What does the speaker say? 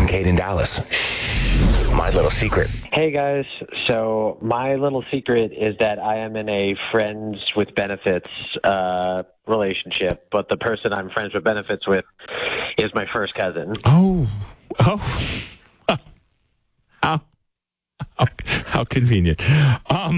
Kate in Dallas. My little secret. Hey guys, so my little secret is that I am in a friends with benefits relationship, but the person I'm friends with benefits with is my first cousin. How convenient.